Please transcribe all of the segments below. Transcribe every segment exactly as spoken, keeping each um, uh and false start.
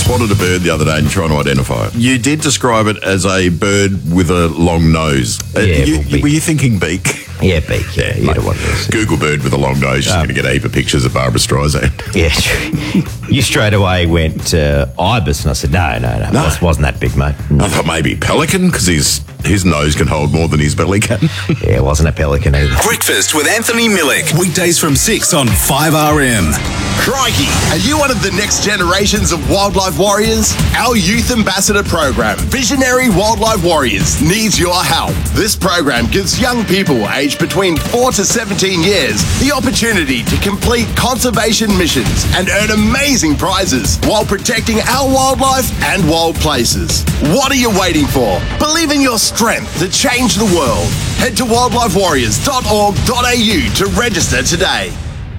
spotted a bird the other day and trying to identify it. You did describe it as a bird with a long nose. Uh, Yeah, you, well, beak. were you thinking beak? Yeah, beak. Yeah, you know what it is. Google bird with a long nose. You're Um, going to get a heap of pictures of Barbara Streisand. Yeah, true. You straight away went uh, ibis, and I said, no, no, no, No. It wasn't that big, mate. I thought maybe pelican because his his nose can hold more than his belly can. Yeah, it wasn't a pelican either. Breakfast with Anthony Millick. Weekdays from six on five R M. Crikey, are you one of the next generations of wildlife warriors? Our youth ambassador program, Visionary Wildlife Warriors, needs your help. This program gives young people aged between four to seventeen years the opportunity to complete conservation missions and earn amazing prizes while protecting our wildlife and wild places. What are you waiting for? Believe in your strength to change the world. Head to wildlife warriors dot org dot a u to register today.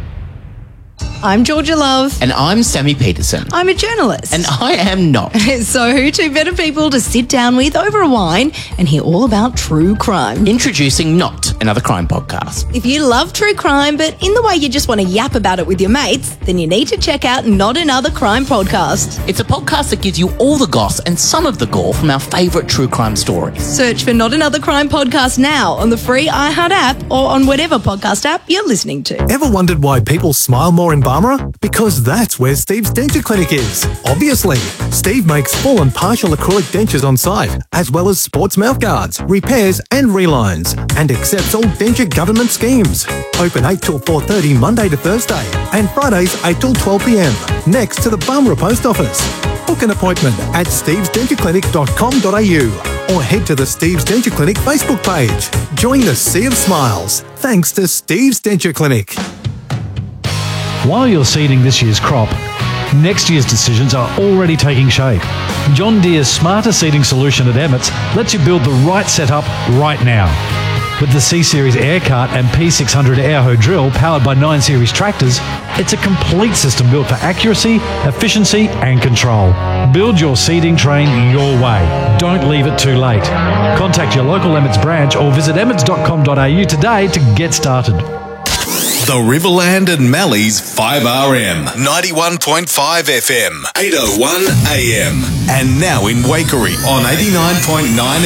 I'm Georgia Love. And I'm Sammy Peterson. I'm a journalist. And I am not. So who two better people to sit down with over a wine and hear all about true crime? Introducing Not Another Crime Podcast. If you love true crime, but in the way you just want to yap about it with your mates, then you need to check out Not Another Crime Podcast. It's a podcast that gives you all the goss and some of the gore from our favourite true crime stories. Search for Not Another Crime Podcast now on the free iHeart app or on whatever podcast app you're listening to. Ever wondered why people smile more in Barmera? Because that's where Steve's Denture Clinic is. Obviously, Steve makes full and partial acrylic dentures on site, as well as sports mouth guards, repairs and relines, and accepts all denture government schemes. Open eight till four thirty Monday to Thursday, and Fridays eight till twelve p m, next to the Barmera Post Office. Book an appointment at steves denture clinic dot com dot a u or head to the Steve's Denture Clinic Facebook page. Join the sea of smiles, thanks to Steve's Denture Clinic. While you're seeding this year's crop, next year's decisions are already taking shape. John Deere's smarter seeding solution at Emmets lets you build the right setup right now. With the C-Series Air Cart and P six hundred Airho drill powered by nine series tractors, it's a complete system built for accuracy, efficiency and control. Build your seeding train your way. Don't leave it too late. Contact your local Emmets branch or visit emmets dot com dot a u today to get started. The Riverland and Mallee's five R M. ninety-one point five F M. eight oh one A M. And now in Waikerie on eighty-nine point nine